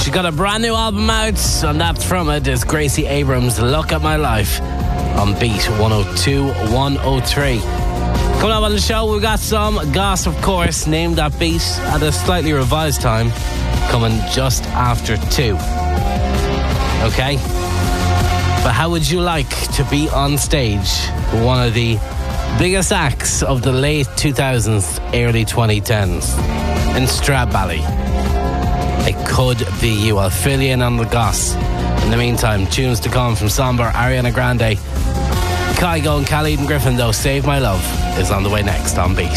She got a brand new album out, and that from it is Gracie Abrams' Look at My Life on Beat 102, 103. Coming up on the show, we've got some goss, of course, named that beat at a slightly revised time, coming just after 2. Okay? But how would you like to be on stage with one of the biggest acts of the late 2000s, early 2010s in Stradbally? It could be you. I'll fill you in on the goss. In the meantime, tunes to come from Somber, Ariana Grande, Kygo and Khalid and Griffin, though. Save My Love is on the way next on Beat.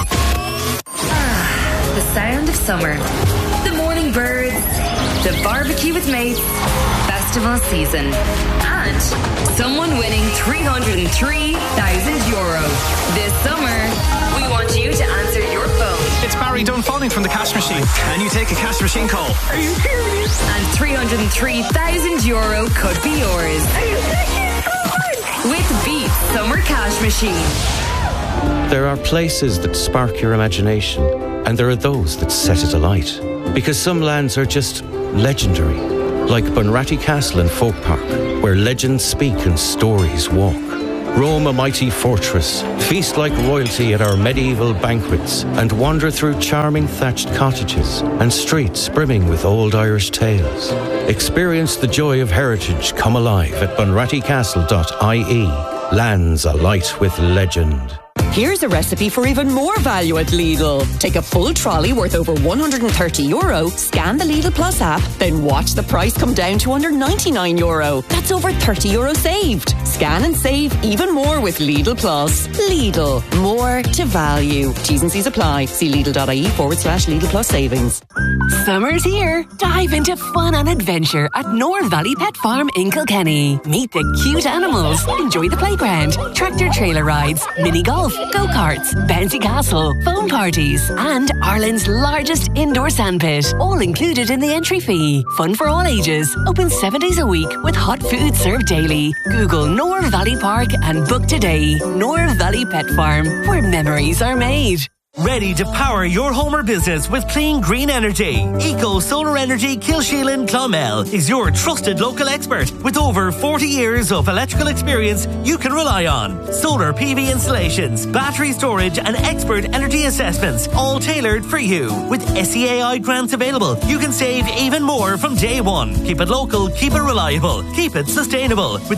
The sound of summer. The morning birds. The barbecue with mates. Festival season. And someone winning €303,000. This summer, we want you to answer your phone. It's Barry Dunphoning from the Cash Machine. Can you take a Cash Machine call? Are you serious? And €303,000 could be yours. Are you serious? With Beat Summer Cash Machine. There are places that spark your imagination, and there are those that set it alight. Because some lands are just legendary, like Bunratty Castle in Folk Park, where legends speak and stories walk. Roam a mighty fortress, feast like royalty at our medieval banquets, and wander through charming thatched cottages and streets brimming with old Irish tales. Experience the joy of heritage come alive at bunrattycastle.ie. Lands alight with legend. Here's a recipe for even more value at Lidl. Take a full trolley worth over €130, scan the Lidl Plus app, then watch the price come down to under €99. That's over €30 saved. Scan and save even more with Lidl Plus. Lidl, more to value. T's and C's apply. See Lidl.ie/Lidl Plus savings. Summer's here. Dive into fun and adventure at Nor Valley Pet Farm in Kilkenny. Meet the cute animals, enjoy the playground, tractor trailer rides, mini golf, go-karts, bouncy castle, foam parties, and Ireland's largest indoor sandpit, all included in the entry fee. Fun for all ages, open 7 days a week with hot food served daily. Google Nor Valley Park and book today. Nor Valley Pet Farm, where memories are made. Ready to power your home or business with clean green energy? Eco Solar Energy Kilsheelan Clonmel is your trusted local expert with over 40 years of electrical experience you can rely on. Solar PV installations, battery storage and expert energy assessments, all tailored for you. With SEAI grants available, you can save even more from day one. Keep it local, keep it reliable, keep it sustainable with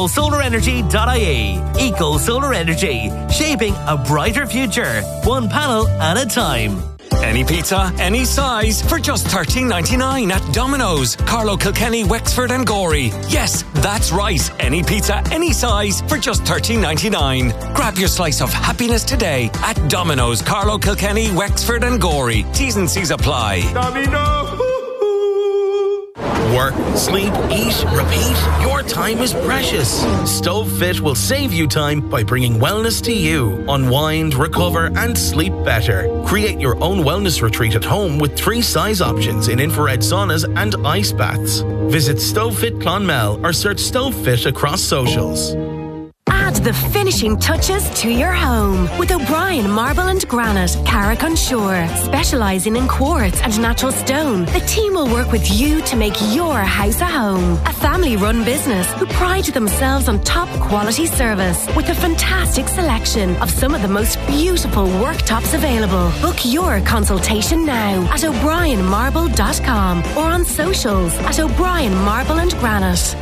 ecosolarenergy.ie. Eco Solar Energy, shaping a brighter future. One panel at a time. Any pizza, any size, for just $13.99 at Domino's, Carlow, Kilkenny, Wexford and Gorey. Yes, that's right. Any pizza, any size, for just $13.99. Grab your slice of happiness today at Domino's, Carlow, Kilkenny, Wexford and Gorey. T's and C's apply. Domino! Work, sleep, eat, repeat. Your time is precious. StoveFit will save you time by bringing wellness to you. Unwind, recover, and sleep better. Create your own wellness retreat at home with 3 size options in infrared saunas and ice baths. Visit StoveFit Clonmel or search StoveFit across socials. Add the finishing touches to your home with O'Brien Marble and Granite, Carrick-on-Shore. Specialising in quartz and natural stone, the team will work with you to make your house a home. A family-run business who pride themselves on top quality service with a fantastic selection of some of the most beautiful worktops available. Book your consultation now at o'brienmarble.com or on socials at O'Brien Marble and Granite.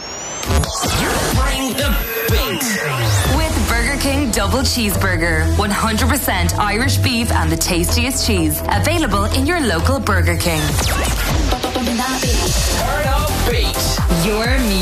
Bring the beat. With Burger King Double Cheeseburger. 100% Irish beef and the tastiest cheese. Available in your local Burger King. Turn up Beat. Your